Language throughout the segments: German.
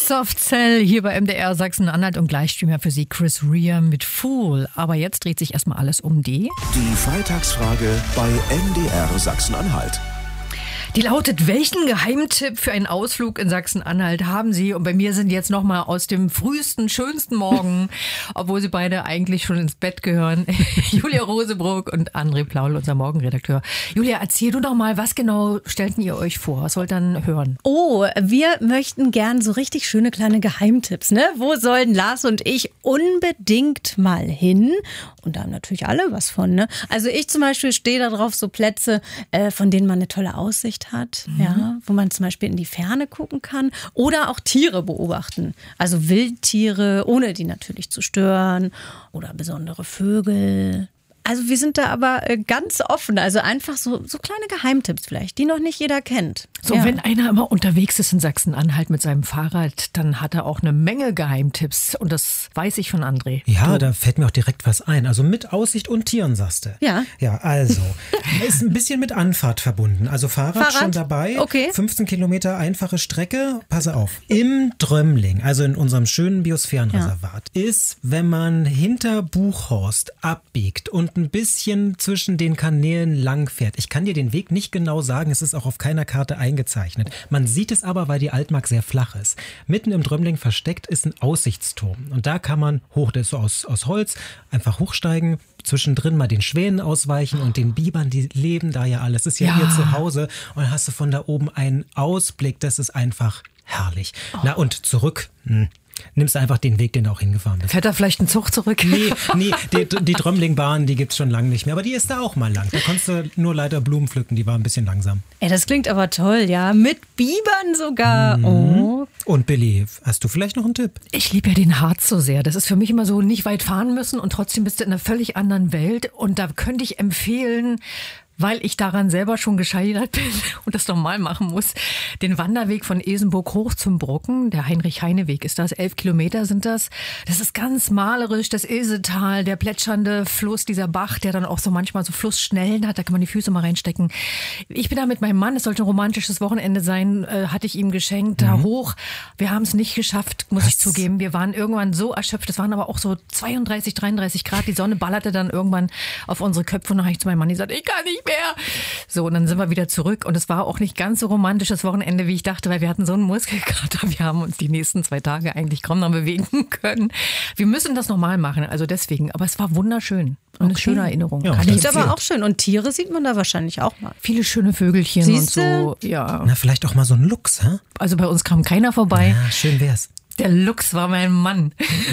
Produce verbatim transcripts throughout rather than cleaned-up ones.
Soft Cell hier bei M D R Sachsen-Anhalt und Gleichstreamer für Sie Chris Rea mit Fool. Aber jetzt dreht sich erstmal alles um die... Die Freitagsfrage bei M D R Sachsen-Anhalt. Die lautet, welchen Geheimtipp für einen Ausflug in Sachsen-Anhalt haben Sie? Und bei mir sind jetzt nochmal aus dem frühesten, schönsten Morgen, obwohl sie beide eigentlich schon ins Bett gehören, Julia Rosebrook und André Plaul, unser Morgenredakteur. Julia, erzähl du doch mal, was genau stellten ihr euch vor? Was sollt ihr dann hören? Oh, wir möchten gern so richtig schöne kleine Geheimtipps, ne? Wo sollen Lars und ich unbedingt mal hin? Und da haben natürlich alle was von, ne? Also ich zum Beispiel stehe da drauf, so Plätze, äh, von denen man eine tolle Aussicht hat, mhm. ja, wo man zum Beispiel in die Ferne gucken kann oder auch Tiere beobachten. Also Wildtiere, ohne die natürlich zu stören oder besondere Vögel. Also wir sind da aber ganz offen, also einfach so, so kleine Geheimtipps vielleicht, die noch nicht jeder kennt. So, ja. Wenn einer immer unterwegs ist in Sachsen-Anhalt mit seinem Fahrrad, dann hat er auch eine Menge Geheimtipps und das weiß ich von André. Ja, du. Da fällt mir auch direkt was ein. Also mit Aussicht und Tieren, sagst du. Ja. Ja, also, ist ein bisschen mit Anfahrt verbunden. Also Fahrrad, Fahrrad? schon dabei. Okay. fünfzehn Kilometer einfache Strecke. Passe auf. Im Drömling, also in unserem schönen Biosphärenreservat, ja. ist, wenn man hinter Buchhorst abbiegt und ein bisschen zwischen den Kanälen lang fährt. Ich kann dir den Weg nicht genau sagen, es ist auch auf keiner Karte eingezeichnet. Man sieht es aber, weil die Altmark sehr flach ist. Mitten im Drömling versteckt ist ein Aussichtsturm und da kann man hoch, der ist so aus, aus Holz, einfach hochsteigen, zwischendrin mal den Schwänen ausweichen und den Bibern, die leben da ja alles. Das ist ja, ja. hier zu Hause und dann hast du von da oben einen Ausblick, das ist einfach herrlich. Oh. Na und zurück, hm. nimmst du einfach den Weg, den du auch hingefahren bist. Fährt da vielleicht ein Zug zurück? Nee, nee die, die Drömlingbahn, die gibt's schon lange nicht mehr. Aber die ist da auch mal lang. Da konntest du nur leider Blumen pflücken, die war ein bisschen langsam. Ey, das klingt aber toll, ja. Mit Bibern sogar. Mhm. Oh. Und Billy, hast du vielleicht noch einen Tipp? Ich liebe ja den Harz so sehr. Das ist für mich immer so, nicht weit fahren müssen und trotzdem bist du in einer völlig anderen Welt. Und da könnte ich empfehlen, weil ich daran selber schon gescheitert bin und das nochmal machen muss, den Wanderweg von Esenburg hoch zum Brucken, der Heinrich-Heine-Weg ist das, elf Kilometer sind das. Das ist ganz malerisch, das Ilsetal, der plätschernde Fluss, dieser Bach, der dann auch so manchmal so Flussschnellen hat, da kann man die Füße mal reinstecken. Ich bin da mit meinem Mann, es sollte ein romantisches Wochenende sein, äh, hatte ich ihm geschenkt, da mhm. hoch. Wir haben es nicht geschafft, muss Was? ich zugeben. Wir waren irgendwann so erschöpft, es waren aber auch so zweiunddreißig, dreiunddreißig Grad, die Sonne ballerte dann irgendwann auf unsere Köpfe und dann habe ich zu meinem Mann gesagt, ich kann nicht mehr. So, und dann sind wir wieder zurück und es war auch nicht ganz so romantisches Wochenende, wie ich dachte, weil wir hatten so einen Muskelkater. Wir haben uns die nächsten zwei Tage eigentlich kaum noch bewegen können. Wir müssen das nochmal machen, also deswegen. Aber es war wunderschön. Und eine okay. schöne Erinnerung. Ja, das ist aber auch schön. Und Tiere sieht man da wahrscheinlich auch mal. Viele schöne Vögelchen Siehste? und so. Ja. Na, vielleicht auch mal so ein Luchs, hä? Also bei uns kam keiner vorbei. Ja, schön wär's. Der Luchs war mein Mann.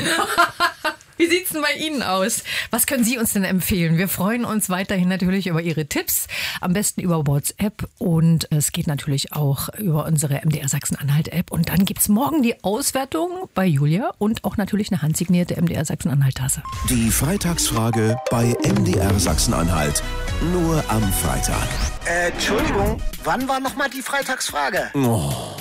Wie sieht's denn bei Ihnen aus? Was können Sie uns denn empfehlen? Wir freuen uns weiterhin natürlich über Ihre Tipps, am besten über WhatsApp und es geht natürlich auch über unsere M D R Sachsen-Anhalt-App und dann gibt's morgen die Auswertung bei Julia und auch natürlich eine handsignierte M D R Sachsen-Anhalt-Tasse. Die Freitagsfrage bei M D R Sachsen-Anhalt. Nur am Freitag. Äh, Entschuldigung, wann war nochmal die Freitagsfrage? Oh.